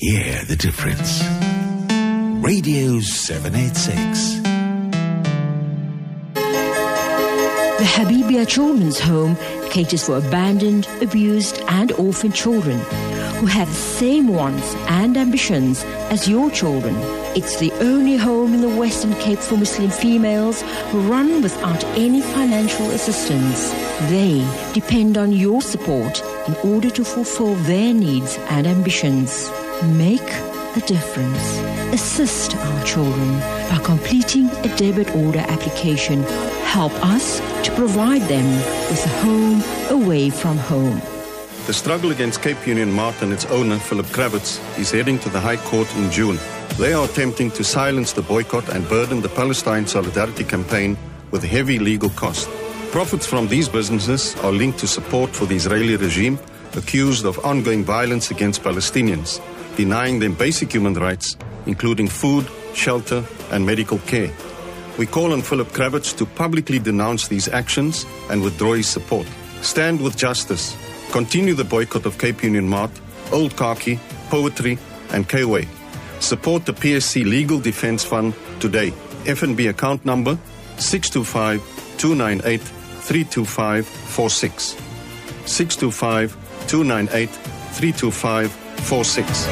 Hear the difference. Radio 786. The Habibia Children's Home caters for abandoned, abused and orphaned children who have the same wants and ambitions as your children. It's the only home in the Western Cape for Muslim females run without any financial assistance. They depend on your support in order to fulfill their needs and ambitions. Make a difference. Assist our children by completing a debit order application. Help us to provide them with a home away from home. The struggle against Cape Union Mart and its owner, Philip Kravitz, is heading to the High Court in June. They are attempting to silence the boycott and burden the Palestine Solidarity Campaign with heavy legal costs. Profits from these businesses are linked to support for the Israeli regime, accused of ongoing violence against Palestinians, denying them basic human rights, including food, shelter, and medical care. We call on Philip Kravitz to publicly denounce these actions and withdraw his support. Stand with justice. Continue the boycott of Cape Union Mart, Old Khaki, Poetry, and K-Way. Support the PSC Legal Defence Fund today. FNB account number 625-298-32546. 625-298-32546.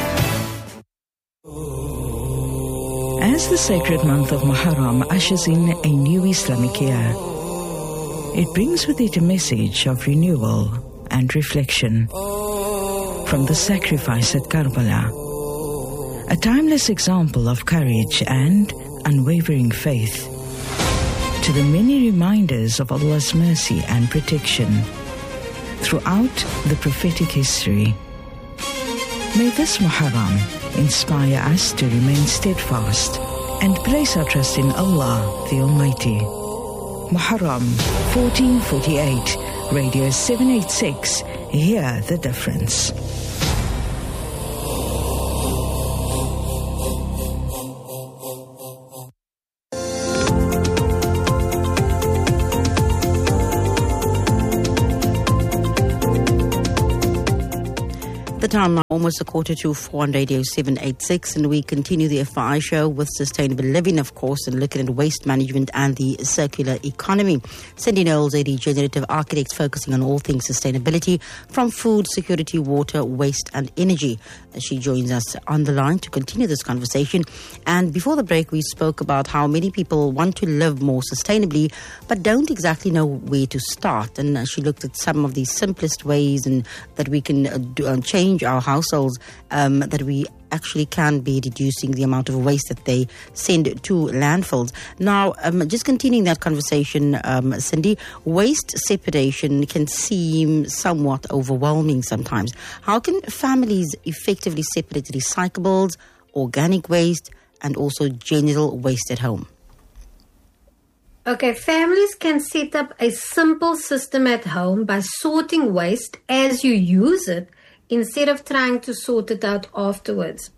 As the sacred month of Muharram ushers in a new Islamic year, it brings with it a message of renewal and reflection. From the sacrifice at Karbala, a timeless example of courage and unwavering faith, to the many reminders of Allah's mercy and protection throughout the prophetic history. May this Muharram inspire us to remain steadfast and place our trust in Allah, the Almighty. Muharram 1448, Radio 786, hear the difference. The time now almost 3:45 on Radio 786, and we continue the FI show with sustainable living, of course, and looking at waste management and the circular economy. Cindy Knowles, a regenerative architect focusing on all things sustainability, from food security, water, waste and energy. She joins us on the line to continue this conversation. And before the break, we spoke about how many people want to live more sustainably but don't exactly know where to start. And she looked at some of the simplest ways and that we can change our households, that we actually can be reducing the amount of waste that they send to landfills. Now, just continuing that conversation, Cindy, waste separation can seem somewhat overwhelming sometimes. How can families effectively separate recyclables, organic waste, and also general waste at home? Okay, families can set up a simple system at home by sorting waste as you use it, instead of trying to sort it out afterwards.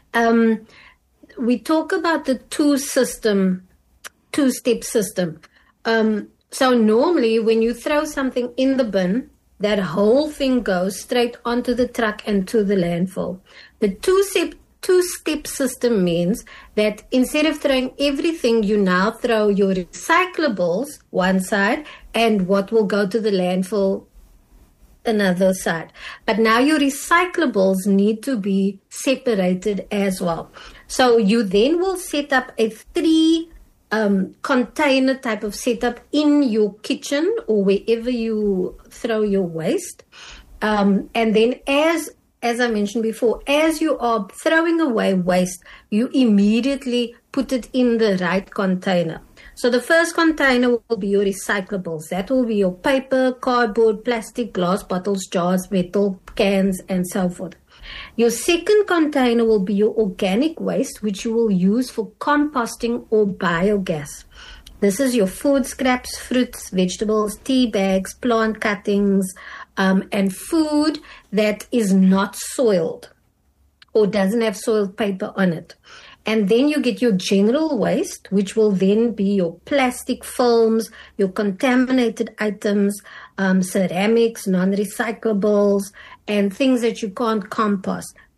We talk about the two-step system. So normally when you throw something in the bin, that whole thing goes straight onto the truck and to the landfill. The two-step system means that instead of throwing everything, you now throw your recyclables one side and what will go to the landfill another side. But now your recyclables need to be separated as well. So you then will set up a 3 container type of setup in your kitchen or wherever you throw your waste. And then as I mentioned before, as you are throwing away waste, you immediately put it in the right container. So the first container will be your recyclables. That will be your paper, cardboard, plastic, glass bottles, jars, metal, cans, and so forth. Your second container will be your organic waste, which you will use for composting or biogas. This is your food scraps, fruits, vegetables, tea bags, plant cuttings, and food that is not soiled or doesn't have soiled paper on it. And then you get your general waste, which will then be your plastic films, your contaminated items, ceramics, non-recyclables, and things that you can't compost.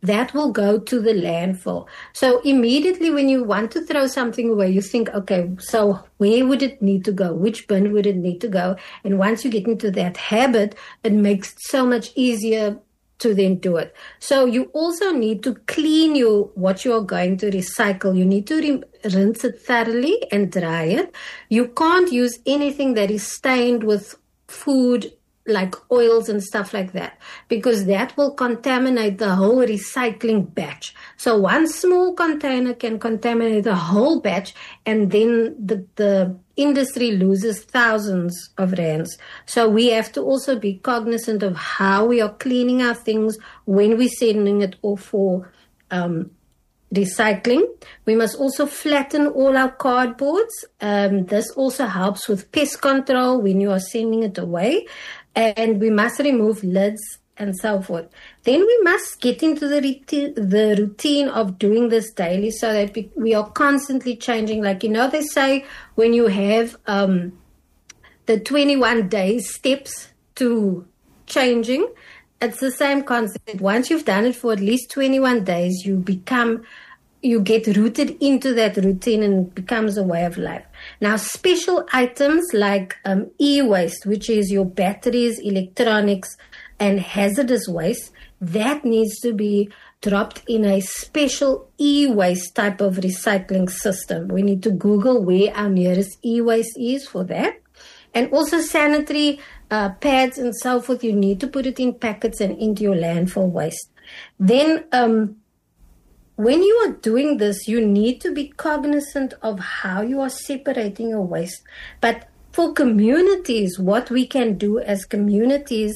that will go to the landfill. So immediately when you want to throw something away, you think, okay, so where would it need to go? Which bin would it need to go? And once you get into that habit, it makes it so much easier to then do it. So you also need to clean what you are going to recycle. You need to rinse it thoroughly and dry it. You can't use anything that is stained with food like oils and stuff like that, because that will contaminate the whole recycling batch. So one small container can contaminate the whole batch, and then the industry loses thousands of rands. So we have to also be cognizant of how we are cleaning our things when we're sending it off for recycling. We must also flatten all our cardboards. This also helps with pest control when you are sending it away. And we must remove lids and so forth. Then we must get into the routine of doing this daily, so that we are constantly changing. Like, they say when you have the 21 days steps to changing, it's the same concept. Once you've done it for at least 21 days, you get rooted into that routine, and it becomes a way of life. Now, special items like e-waste, which is your batteries, electronics, and hazardous waste, that needs to be dropped in a special e-waste type of recycling system. We need to Google where our nearest e-waste is for that. And also sanitary pads and so forth, you need to put it in packets and into your landfill waste. Then, when you are doing this, you need to be cognizant of how you are separating your waste. But for communities, what we can do as communities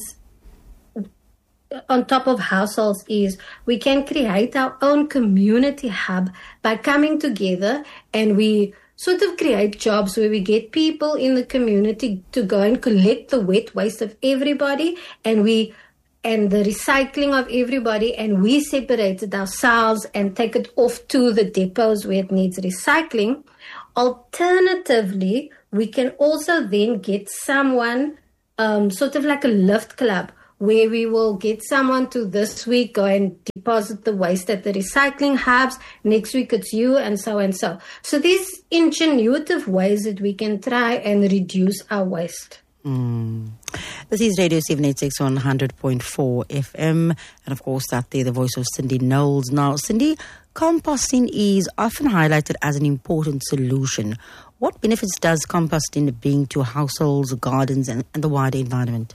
on top of households is we can create our own community hub by coming together, and we sort of create jobs where we get people in the community to go and collect the wet waste of everybody, and the recycling of everybody, and we separate it ourselves and take it off to the depots where it needs recycling. Alternatively, we can also then get someone, sort of like a lift club, where we will get someone to this week go and deposit the waste at the recycling hubs. Next week it's you, and so and so. So there's ingenuitive ways that we can try and reduce our waste. This is Radio 786 on 100.4 FM, and of course that there, the voice of Cindy Knowles. Now, Cindy, composting is often highlighted as an important solution. What benefits does composting bring to households, gardens, and the wider environment?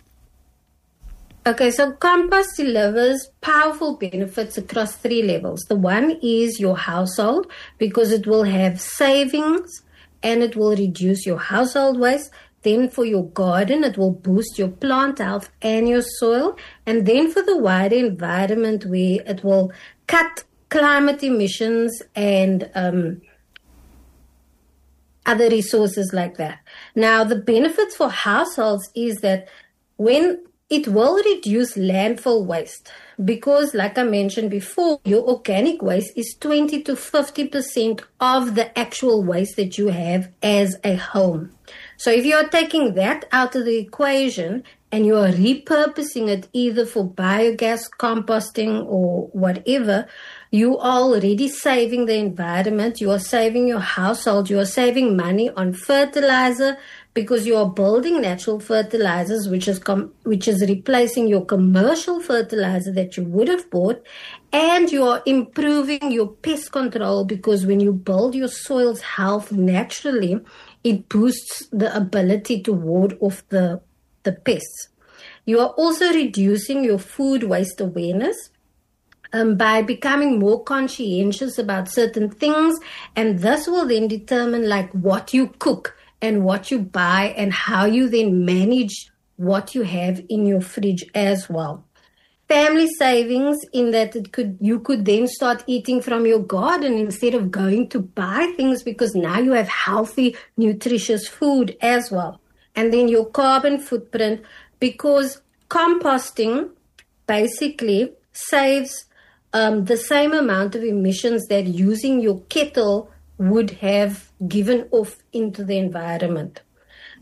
Okay, so compost delivers powerful benefits across 3 levels. The one is your household, because it will have savings and it will reduce your household waste. Then for your garden, it will boost your plant health and your soil. And then for the wider environment, where it will cut climate emissions and other resources like that. Now, the benefits for households is that when it will reduce landfill waste, because like I mentioned before, your organic waste is 20 to 50% of the actual waste that you have as a home. So if you are taking that out of the equation and you are repurposing it either for biogas, composting, or whatever, you are already saving the environment, you are saving your household, you are saving money on fertilizer, because you are building natural fertilizers, which is replacing your commercial fertilizer that you would have bought, and you are improving your pest control, because when you build your soil's health naturally, it boosts the ability to ward off the pests. You are also reducing your food waste awareness by becoming more conscientious about certain things, and this will then determine like what you cook and what you buy and how you then manage what you have in your fridge as well. Family savings, in that you could then start eating from your garden instead of going to buy things, because now you have healthy, nutritious food as well. And then your carbon footprint, because composting basically saves the same amount of emissions that using your kettle would have given off into the environment.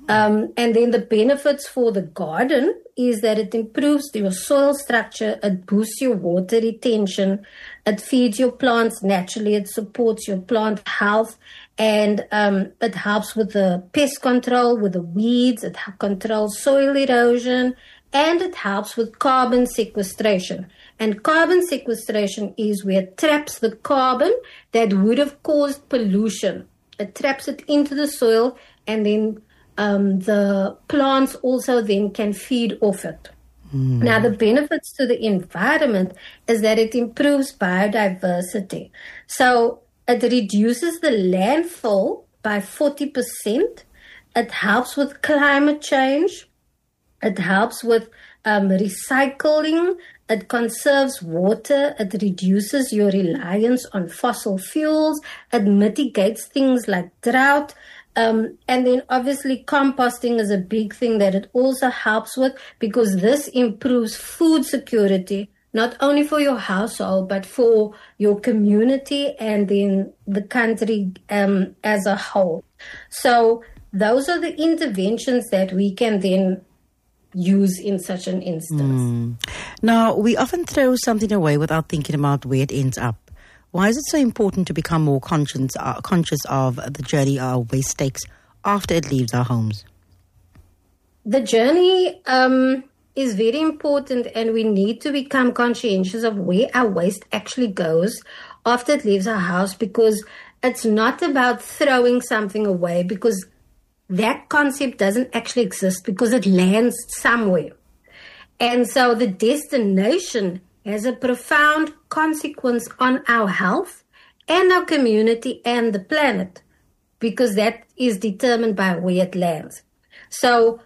And then the benefits for the garden is that it improves your soil structure, it boosts your water retention, it feeds your plants naturally, it supports your plant health, and it helps with the pest control, with the weeds, it controls soil erosion, and it helps with carbon sequestration. And carbon sequestration is where it traps the carbon that would have caused pollution. It traps it into the soil, and then the plants also then can feed off it. Now, the benefits to the environment is that it improves biodiversity. So it reduces the landfill by 40%. It helps with climate change. It helps with recycling. It conserves water. It reduces your reliance on fossil fuels. It mitigates things like drought. And then obviously composting is a big thing that it also helps with, because this improves food security, not only for your household, but for your community and then the country as a whole. So those are the interventions that we can then use in such an instance. Now, we often throw something away without thinking about where it ends up. Why is it so important to become more conscious of the journey our waste takes after it leaves our homes? The journey is very important, and we need to become conscientious of where our waste actually goes after it leaves our house, because it's not about throwing something away, because that concept doesn't actually exist, because it lands somewhere. And so the destination has a profound consequence on our health and our community and the planet, because that is determined by where it lands. So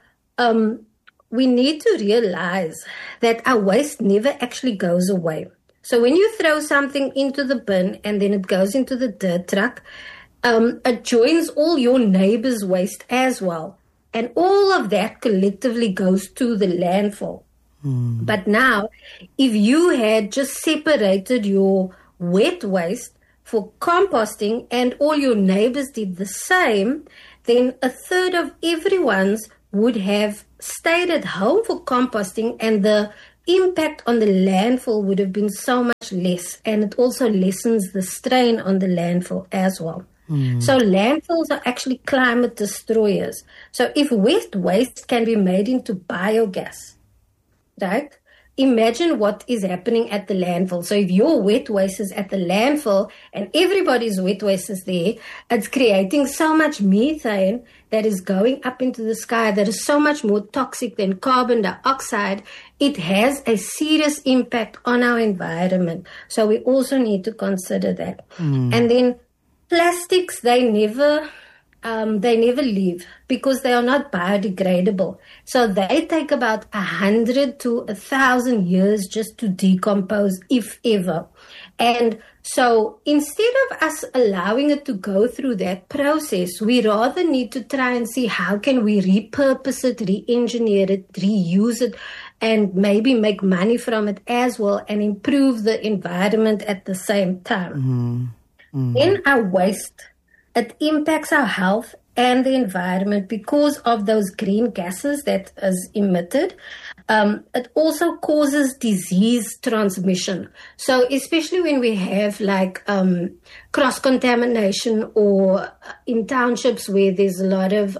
we need to realize that our waste never actually goes away. So when you throw something into the bin and then it goes into the dirt truck, it joins all your neighbor's waste as well. And all of that collectively goes to the landfill. But now, if you had just separated your wet waste for composting and all your neighbors did the same, then a third of everyone's would have stayed at home for composting, and the impact on the landfill would have been so much less. And it also lessens the strain on the landfill as well. So landfills are actually climate destroyers. So if wet waste can be made into biogas, right? Imagine what is happening at the landfill. So if your wet waste is at the landfill and everybody's wet waste is there, it's creating so much methane that is going up into the sky that is so much more toxic than carbon dioxide. It has a serious impact on our environment. So we also need to consider that. And then plastics, they never leave, because they are not biodegradable. So they take about 100 to 1,000 years just to decompose, if ever. And so instead of us allowing it to go through that process, we rather need to try and see how can we repurpose it, re-engineer it, reuse it, and maybe make money from it as well, and improve the environment at the same time. In our waste, it impacts our health and the environment because of those green gases that is emitted. It also causes disease transmission. So especially when we have like cross-contamination, or in townships where there's a lot of,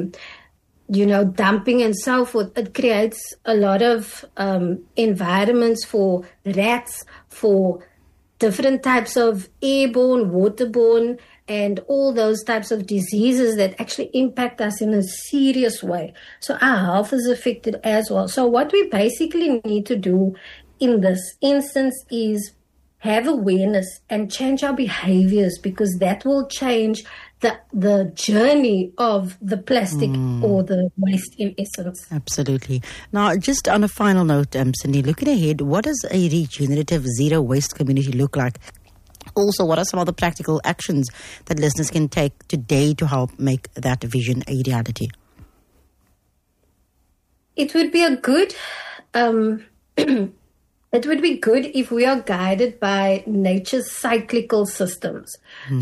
dumping and so forth, it creates a lot of environments for rats, for different types of airborne, waterborne, and all those types of diseases that actually impact us in a serious way. So our health is affected as well. So what we basically need to do in this instance is have awareness and change our behaviors, because that will change the journey of the plastic or the waste in essence. Absolutely. Now, just on a final note, Cindy, looking ahead, what does a regenerative zero waste community look like? Also, what are some of the practical actions that listeners can take today to help make that vision a reality? It would be a good it would be good if we are guided by nature's cyclical systems.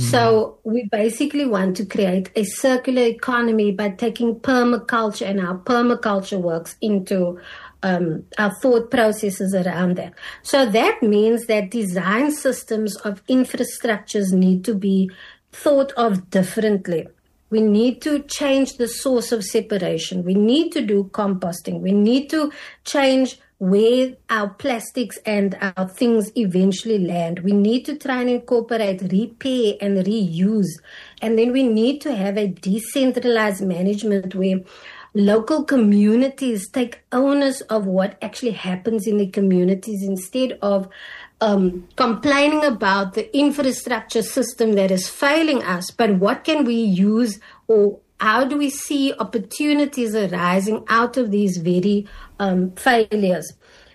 So we basically want to create a circular economy by taking permaculture and how permaculture works into our thought processes around that. So that means that design systems of infrastructures need to be thought of differently. We need to change the source of separation. We need to do composting. We need to change where our plastics and our things eventually land. We need to try and incorporate repair and reuse. And then we need to have a decentralized management where local communities take onus of what actually happens in the communities instead of complaining about the infrastructure system that is failing us. But what can we use, or how do we see opportunities arising out of these very failures?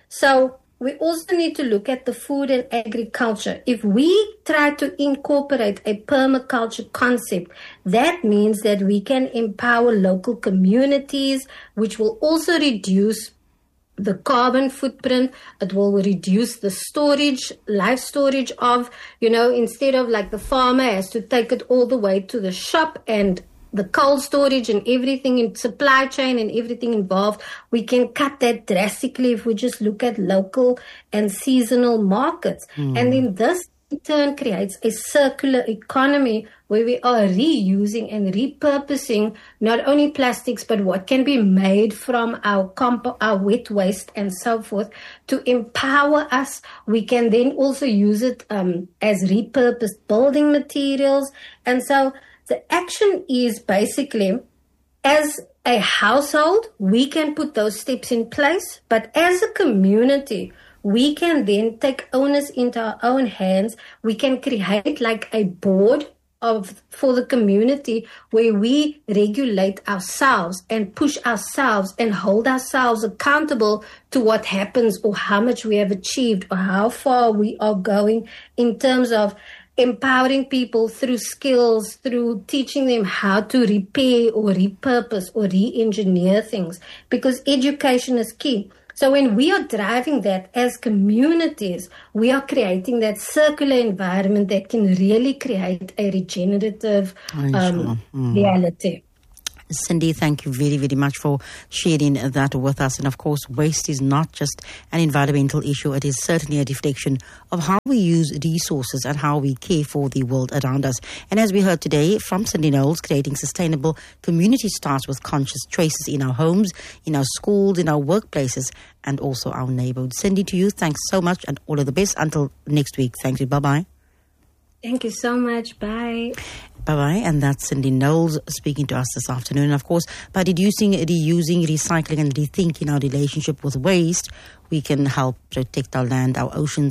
So we also need to look at the food and agriculture. If we try to incorporate a permaculture concept, that means that we can empower local communities, which will also reduce the carbon footprint. It will reduce the storage, life storage of, instead of like the farmer has to take it all the way to the shop and the cold storage and everything in supply chain and everything involved, we can cut that drastically if we just look at local and seasonal markets. And then this in turn creates a circular economy where we are reusing and repurposing not only plastics, but what can be made from our wet waste and so forth to empower us. We can then also use it as repurposed building materials. And so the action is basically, as a household, we can put those steps in place, but as a community, we can then take onus into our own hands. We can create like a board for the community where we regulate ourselves and push ourselves and hold ourselves accountable to what happens or how much we have achieved or how far we are going in terms of empowering people through skills, through teaching them how to repair or repurpose or re-engineer things, because education is key. So when we are driving that as communities, we are creating that circular environment that can really create a regenerative reality. Cindy, thank you very, very much for sharing that with us. And of course, waste is not just an environmental issue. It is certainly a reflection of how we use resources and how we care for the world around us. And as we heard today from Cindy Knowles, creating sustainable community starts with conscious choices in our homes, in our schools, in our workplaces, and also our neighborhood. Cindy, to you, thanks so much and all of the best until next week. Thank you. Bye-bye. Thank you so much. Bye. Bye-bye. And that's Cindy Knowles speaking to us this afternoon. Of course, by reducing, reusing, recycling and rethinking our relationship with waste, we can help protect our land, our oceans,